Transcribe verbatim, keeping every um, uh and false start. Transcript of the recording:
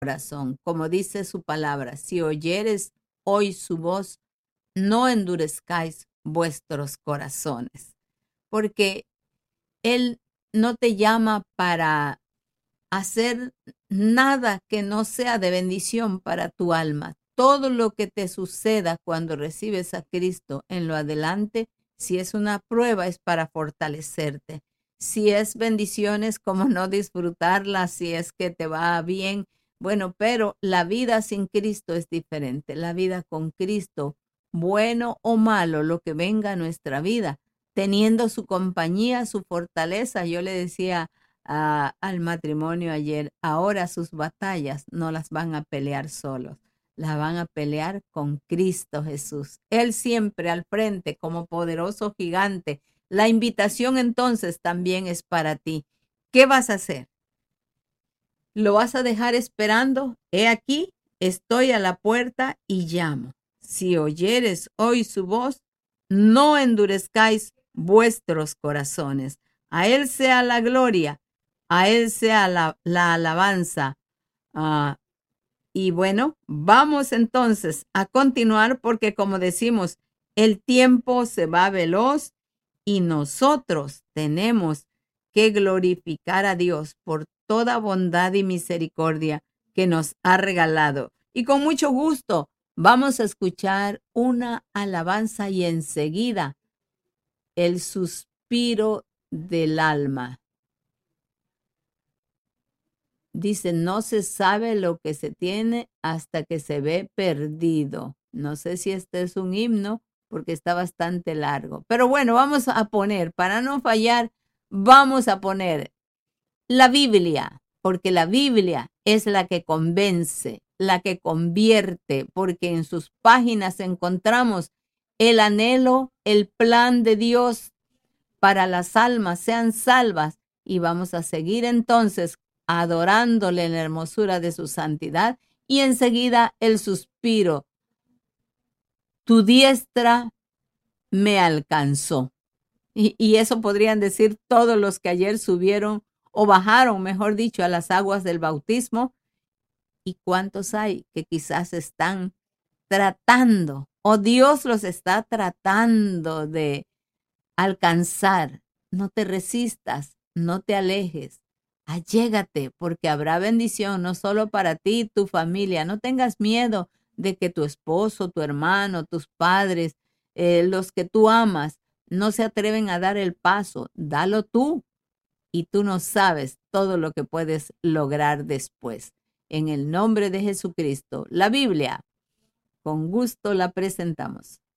corazón, como dice su palabra, si oyeres hoy su voz, no endurezcáis vuestros corazones, porque Él no te llama para hacer nada que no sea de bendición para tu alma. Todo lo que te suceda cuando recibes a Cristo en lo adelante, si es una prueba, es para fortalecerte. Si es bendiciones, como no disfrutarlas, si es que te va bien. Bueno, pero la vida sin Cristo es diferente. La vida con Cristo, bueno o malo, lo que venga a nuestra vida, teniendo su compañía, su fortaleza. Yo le decía a- al matrimonio ayer, ahora sus batallas no las van a pelear solos, las van a pelear con Cristo Jesús. Él siempre al frente como poderoso gigante. La invitación entonces también es para ti. ¿Qué vas a hacer? ¿Lo vas a dejar esperando? He aquí, estoy a la puerta y llamo. Si oyeres hoy su voz, no endurezcáis vuestros corazones. A Él sea la gloria, a Él sea la, la alabanza. Ah, y bueno, vamos entonces a continuar porque como decimos, el tiempo se va veloz y nosotros tenemos que glorificar a Dios por toda bondad y misericordia que nos ha regalado. Y con mucho gusto vamos a escuchar una alabanza y enseguida el suspiro del alma. Dice, no se sabe lo que se tiene hasta que se ve perdido. No sé si este es un himno porque está bastante largo. Pero bueno, vamos a poner, para no fallar, vamos a poner la Biblia, porque la Biblia es la que convence, la que convierte, porque en sus páginas encontramos el anhelo, el plan de Dios para las almas sean salvas y vamos a seguir entonces adorándole en la hermosura de su santidad y enseguida el suspiro. Tu diestra me alcanzó. Y, y eso podrían decir todos los que ayer subieron o bajaron, mejor dicho, a las aguas del bautismo. ¿Y cuántos hay que quizás están tratando o Dios los está tratando de alcanzar? No te resistas, no te alejes, allégate porque habrá bendición no solo para ti y tu familia. No tengas miedo de que tu esposo, tu hermano, tus padres, eh, los que tú amas, no se atreven a dar el paso. Dalo tú y tú no sabes todo lo que puedes lograr después. En el nombre de Jesucristo, la Biblia, con gusto la presentamos.